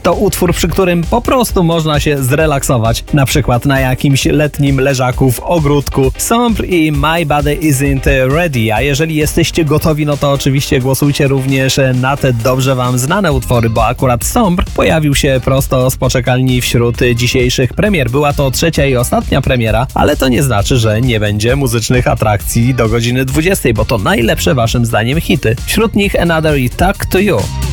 to utwór, przy którym po prostu można się zrelaksować, na przykład na jakimś letnim leżaku w ogródku. Sombre i My Body Isn't Ready, a jeżeli jesteście gotowi, no to oczywiście głosujcie również na te dobrze wam znane utwory, bo akurat Sombre pojawił się prosto z poczekalni wśród dzisiejszych premier. Była to trzecia i ostatnia premiera, ale to nie znaczy, że nie będzie muzycznych atrakcji do godziny 20, bo to najlepsze waszym zdaniem hity. Wśród nich Another i Talk to You.